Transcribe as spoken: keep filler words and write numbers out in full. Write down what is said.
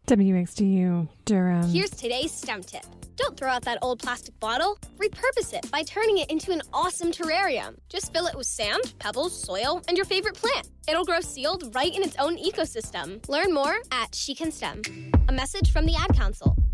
W X D U, Durham. Here's today's STEM tip. Don't throw out that old plastic bottle. Repurpose it by turning it into an awesome terrarium. Just fill it with sand, pebbles, soil, and your favorite plant. It'll grow sealed right in its own ecosystem. Learn more at She Can STEM. A message from the Ad Council.